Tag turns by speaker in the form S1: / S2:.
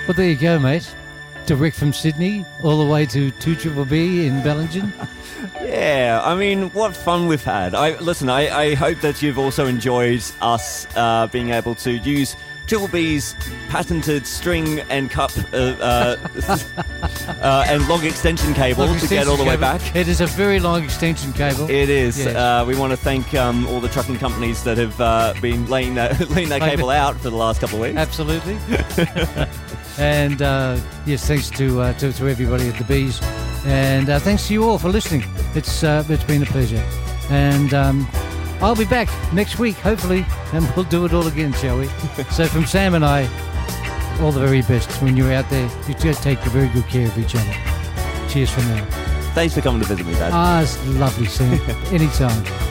S1: Well, there you go, mate. Direct from Sydney, all the way to 2BBB in Bellingen.
S2: Yeah, I mean, what fun we've had. I hope that you've also enjoyed us being able to use Triple B's patented string and cup and long extension cable to get all the way back.
S1: It is a very long extension cable.
S2: It is.
S1: Yes.
S2: We want to thank all the trucking companies that have been laying that cable out for the last couple of weeks.
S1: Absolutely. And yes, thanks to everybody at the Bees, and thanks to you all for listening. It's been a pleasure, and I'll be back next week, hopefully, and we'll do it all again, shall we? So from Sam and I, all the very best when you're out there. You just take very good care of each other. Cheers for now.
S2: Thanks for coming to visit me, Dad.
S1: It's lovely, Sam. Anytime.